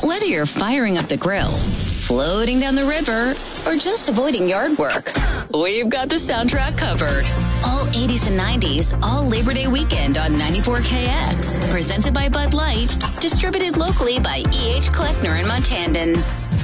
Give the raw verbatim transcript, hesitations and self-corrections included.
Whether you're firing up the grill, floating down the river, or just avoiding yard work, we've got the soundtrack covered. All eighties and nineties, all Labor Day weekend on ninety-four K X. Presented by Bud Light. Distributed locally by E H. Kleckner and Montandon.